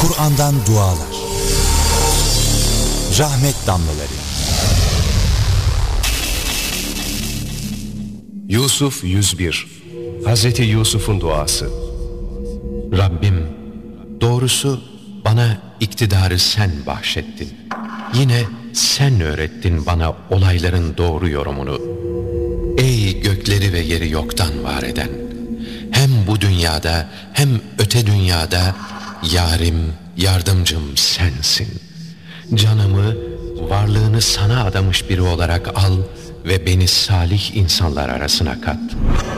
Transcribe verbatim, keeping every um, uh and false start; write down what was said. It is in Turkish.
Kur'an'dan dualar. Rahmet damlaları. Yusuf yüz bir. Hazreti Yusuf'un duası. Rabbim, doğrusu bana iktidarı sen bahşettin. Yine sen öğrettin bana olayların doğru yorumunu. Ey gökleri ve yeri yoktan var eden, hem bu dünyada hem öte dünyada yarim, yardımcım sensin. Canımı, varlığını sana adamış biri olarak al ve beni salih insanlar arasına kat.